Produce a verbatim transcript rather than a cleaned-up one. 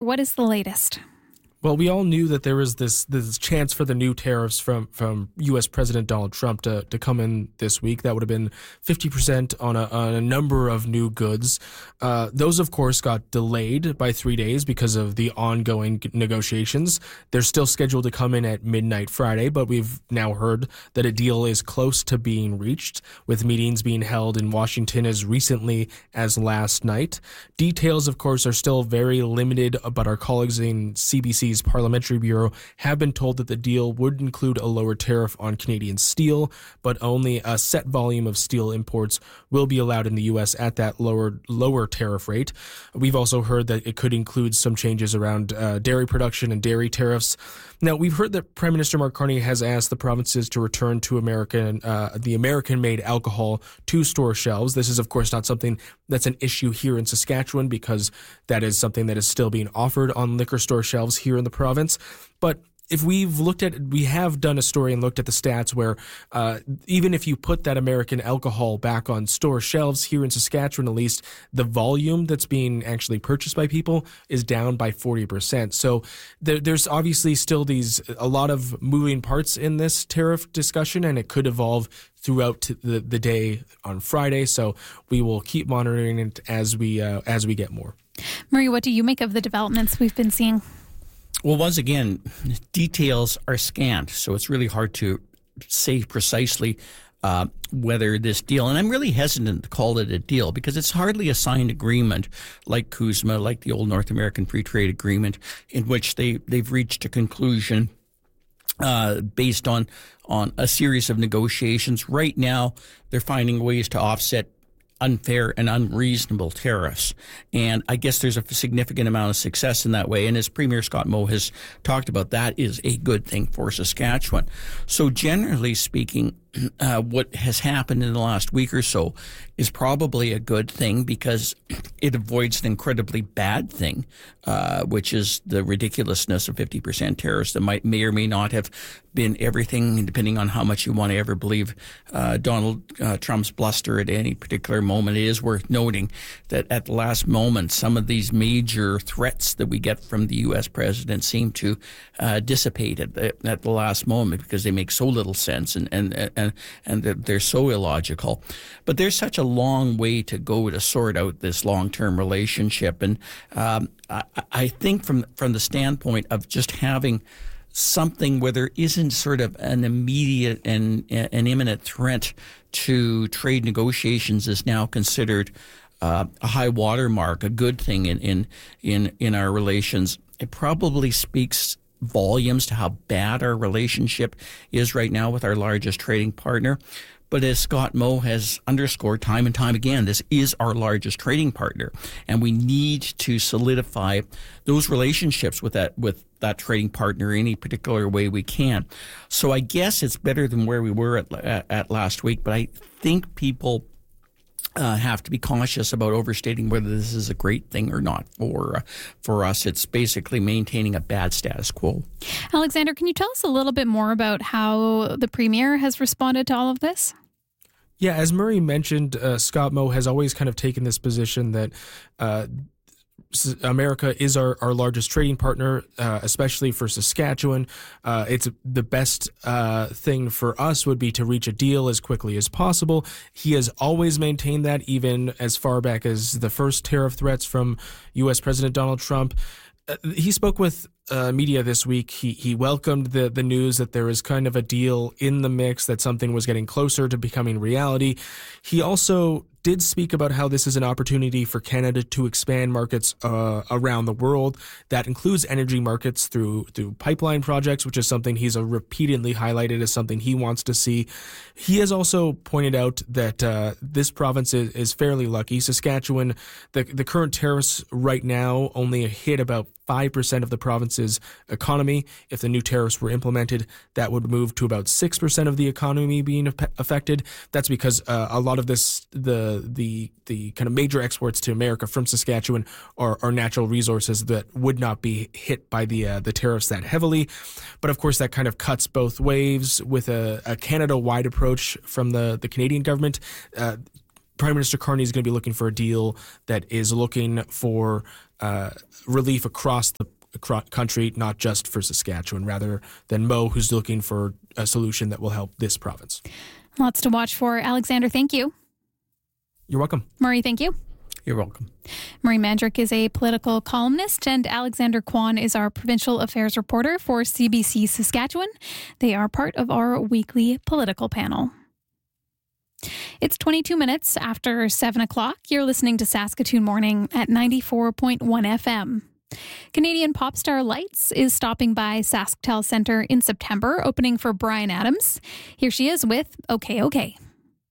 what is the latest? Well, we all knew that there was this this chance for the new tariffs from, from U S President Donald Trump to, to come in this week. That would have been fifty percent on a, on a number of new goods. Uh, those, of course, got delayed by three days because of the ongoing negotiations. They're still scheduled to come in at midnight Friday, but we've now heard that a deal is close to being reached, with meetings being held in Washington as recently as last night. Details, of course, are still very limited, but our colleagues in C B C's Parliamentary Bureau have been told that the deal would include a lower tariff on Canadian steel, but only a set volume of steel imports will be allowed in the U S at that lower lower tariff rate. We've also heard that it could include some changes around uh, dairy production and dairy tariffs. Now, we've heard that Prime Minister Mark Carney has asked the provinces to return to American uh, the American-made alcohol to store shelves. This is, of course, not something that's an issue here in Saskatchewan, because that is something that is still being offered on liquor store shelves here in the province. But if we've looked at, we have done a story and looked at the stats where uh, even if you put that American alcohol back on store shelves here in Saskatchewan, at least, the volume that's being actually purchased by people is down by forty percent. So there, there's obviously still these a lot of moving parts in this tariff discussion, and it could evolve throughout the, the day on Friday. So we will keep monitoring it as we uh, as we get more. Murray, what do you make of the developments we've been seeing? Well, once again, details are scant, so it's really hard to say precisely uh, whether this deal, and I'm really hesitant to call it a deal because it's hardly a signed agreement like CUSMA, like the old North American Free Trade Agreement, in which they, they've reached a conclusion uh, based on, on a series of negotiations. Right now, they're finding ways to offset unfair and unreasonable tariffs. And I guess there's a significant amount of success in that way. And as Premier Scott Moe has talked about, that is a good thing for Saskatchewan. So generally speaking, uh, what has happened in the last week or so is probably a good thing because it avoids an incredibly bad thing, uh, which is the ridiculousness of fifty percent tariffs that might may or may not have been everything, depending on how much you want to ever believe uh, Donald uh, Trump's bluster at any particular moment. It is worth noting that at the last moment, some of these major threats that we get from the U S president seem to uh, dissipate at the, at the last moment because they make so little sense and, and, and, and they're so illogical. But there's such a long way to go to sort out this long-term relationship. And um, I, I think from from the standpoint of just having something where there isn't sort of an immediate and an imminent threat to trade negotiations is now considered uh, a high watermark, a good thing in, in in in our relations. It probably speaks volumes to how bad our relationship is right now with our largest trading partner. But as Scott Moe has underscored time and time again, this is our largest trading partner, and we need to solidify those relationships with that with that trading partner in any particular way we can. So I guess it's better than where we were at at, at last week, but I think people Uh, have to be cautious about overstating whether this is a great thing or not for uh, for us. It's basically maintaining a bad status quo. Alexander, can you tell us a little bit more about how the Premier has responded to all of this? Yeah, as Murray mentioned, uh, Scott Moe has always kind of taken this position that uh, America is our, our largest trading partner, uh, especially for Saskatchewan. Uh, it's the best uh, thing for us would be to reach a deal as quickly as possible. He has always maintained that, even as far back as the first tariff threats from U S President Donald Trump. Uh, he spoke with uh, media this week. He he welcomed the, the news that there was kind of a deal in the mix, that something was getting closer to becoming reality. He also did speak about how this is an opportunity for Canada to expand markets uh, around the world. That includes energy markets through through pipeline projects, which is something he's uh, repeatedly highlighted as something he wants to see. He has also pointed out that uh, this province is, is fairly lucky. Saskatchewan, the, the current tariffs right now only hit about five percent of the province's economy. If the new tariffs were implemented, that would move to about six percent of the economy being affected. That's because uh, a lot of this, the the the kind of major exports to America from Saskatchewan are, are natural resources that would not be hit by the uh, the tariffs that heavily. But of course, that kind of cuts both ways with a, a Canada-wide approach from the, the Canadian government. Uh, Prime Minister Carney is going to be looking for a deal that is looking for uh, relief across the country, not just for Saskatchewan, rather than Mo, who's looking for a solution that will help this province. Lots to watch for. Alexander, thank you. You're welcome. Murray, thank you. You're welcome. Murray Mandrick is a political columnist, and Alexander Kwan is our provincial affairs reporter for C B C Saskatchewan. They are part of our weekly political panel. It's twenty-two minutes after seven o'clock. You're listening to Saskatoon Morning at ninety-four point one F M. Canadian pop star Lights is stopping by SaskTel Centre in September, opening for Bryan Adams. Here she is with OK OK.